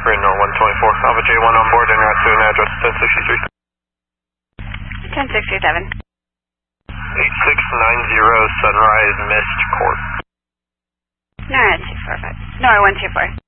Reno 124, Alpha J1 on board and route to an address 1063. 1067. 8690 Sunrise Mist Court. No, 245. No, 124.